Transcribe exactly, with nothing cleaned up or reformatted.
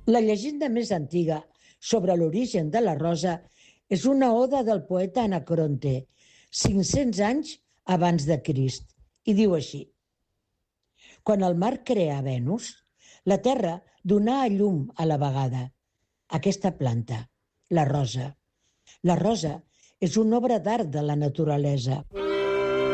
La llegenda més antiga sobre l'origen de la rosa és una oda del poeta Anacronte, cinc-cents anys abans de Crist, i diu així: quan el mar creà Venus, la terra donà a llum a la vegada aquesta planta, la rosa. La rosa és una obra d'art de la naturalesa.